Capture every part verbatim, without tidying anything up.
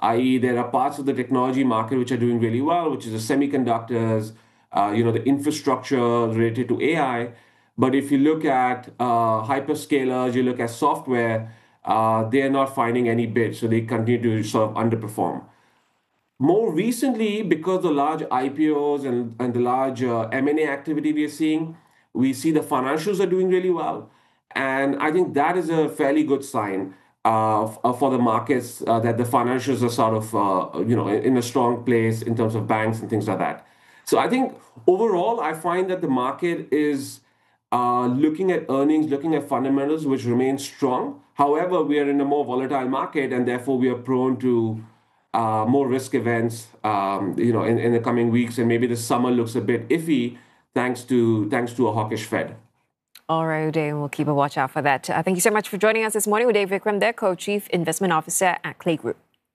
that is there are parts of the technology market which are doing really well, which is the semiconductors, uh, you know, the infrastructure related to A I. But if you look at uh, hyperscalers, you look at software, uh, they are not finding any bids, so they continue to sort of underperform. More recently, because the large I P Os and, and the large uh, M and A activity we are seeing, we see the financials are doing really well. And I think that is a fairly good sign uh, f- uh, for the markets uh, that the financials are sort of, uh, you know, in a strong place in terms of banks and things like that. So I think overall, I find that the market is uh, looking at earnings, looking at fundamentals, which remain strong. However, we are in a more volatile market, and therefore we are prone to uh, more risk events, um, you know, in, in the coming weeks, and maybe the summer looks a bit iffy thanks to thanks to a hawkish Fed. All right, Uday, we'll keep a watch out for that. Uh, thank you so much for joining us this morning. Uday Vikram, there, Co-Chief Investment Officer at Clay Group.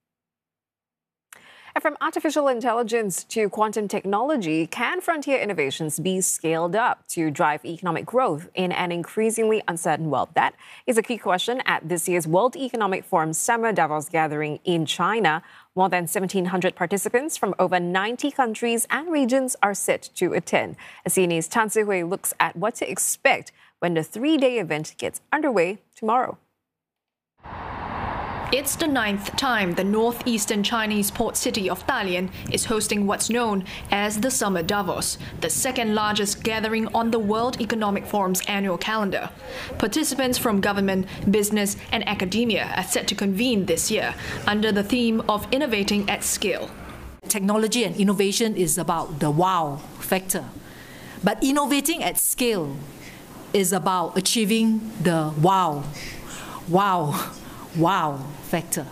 And from artificial intelligence to quantum technology, can frontier innovations be scaled up to drive economic growth in an increasingly uncertain world? That is a key question at this year's World Economic Forum Summer Davos gathering in China. More than seventeen hundred participants from over ninety countries and regions are set to attend. C N A's Tan Si-Hui looks at what to expect when the three-day event gets underway tomorrow. It's the ninth time the northeastern Chinese port city of Dalian is hosting what's known as the Summer Davos, the second largest gathering on the World Economic Forum's annual calendar. Participants from government, business, and academia are set to convene this year under the theme of innovating at scale. Technology and innovation is about the wow factor, but innovating at scale is about achieving the wow, wow, wow factor.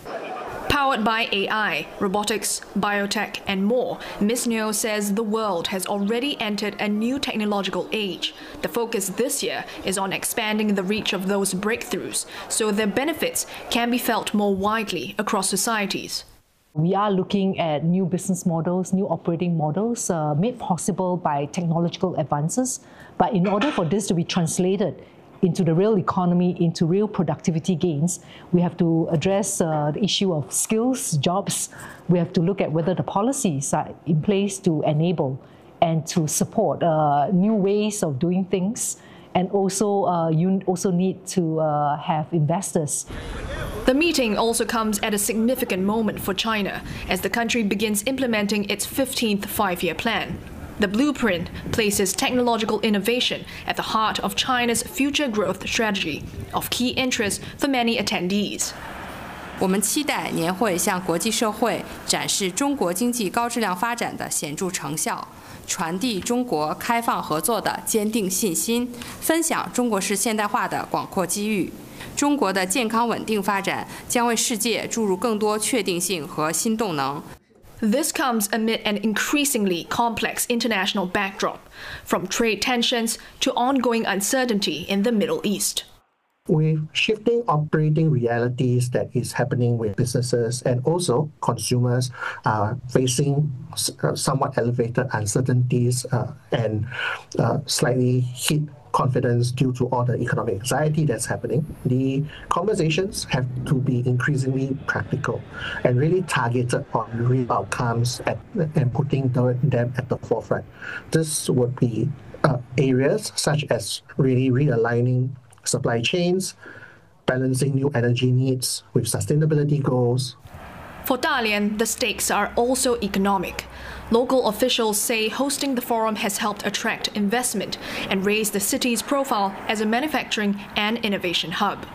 Powered by A I, robotics, biotech, and more, Miz Neo says the world has already entered a new technological age. The focus this year is on expanding the reach of those breakthroughs so their benefits can be felt more widely across societies. We are looking at new business models, new operating models uh, made possible by technological advances. But in order for this to be translated into the real economy, into real productivity gains, we have to address uh, the issue of skills, jobs. We have to look at whether the policies are in place to enable and to support uh, new ways of doing things. And also, uh, you also need to uh, have investors. The meeting also comes at a significant moment for China as the country begins implementing its fifteenth five-year plan. The blueprint places technological innovation at the heart of China's future growth strategy, of key interest for many attendees. 我们期待年会向国际社会展示中国经济高质量发展的显著成效，传递中国开放合作的坚定信心，分享中国式现代化的广阔机遇。中国的健康稳定发展将为世界注入更多确定性和新动能。 This comes amid an increasingly complex international backdrop, from trade tensions to ongoing uncertainty in the Middle East. With shifting operating realities that is happening with businesses and also consumers are facing somewhat elevated uncertainties uh, and uh, slightly hit confidence due to all the economic anxiety that's happening, the conversations have to be increasingly practical and really targeted on real outcomes at, and putting the, them at the forefront. This would be uh, areas such as really realigning supply chains, balancing new energy needs with sustainability goals. For Dalian, the stakes are also economic. Local officials say hosting the forum has helped attract investment and raise the city's profile as a manufacturing and innovation hub.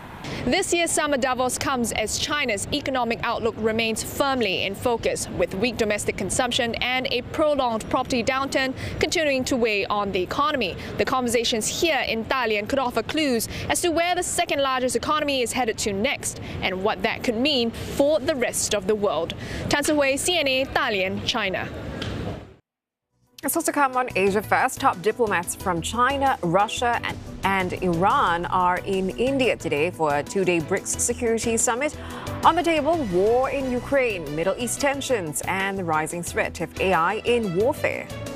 This year's Summer Davos comes as China's economic outlook remains firmly in focus, with weak domestic consumption and a prolonged property downturn continuing to weigh on the economy. The conversations here in Dalian could offer clues as to where the second largest economy is headed to next and what that could mean for the rest of the world. Tan Si-Hui, C N A, Dalian, China. It's also come on Asia First. Top diplomats from China, Russia, and, and Iran are in India today for a two-day BRICS Security Summit. On the table, war in Ukraine, Middle East tensions, and the rising threat of A I in warfare.